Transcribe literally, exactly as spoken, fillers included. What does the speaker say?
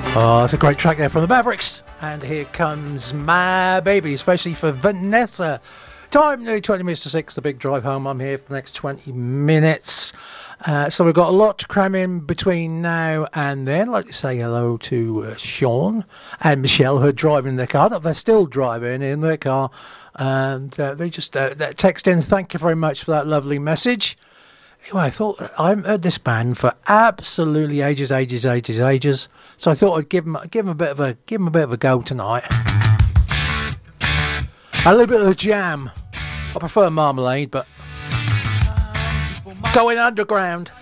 Oh, it's a great track there from the Mavericks. And here comes My Baby, especially for Vanessa. Time nearly twenty minutes to six, the big drive home. I'm here for the next twenty minutes. Uh, so we've got a lot to cram in between now and then. I'd like to say hello to uh, Sean and Michelle, who are driving their car. They're still driving in their car. And uh, they just uh, text in, thank you very much for that lovely message. Anyway, I thought I've heard this band for absolutely ages, ages, ages, ages. So I thought I'd give them, give them a bit of a, give them a bit of a go tonight. A little bit of the Jam. I prefer Marmalade, but going underground.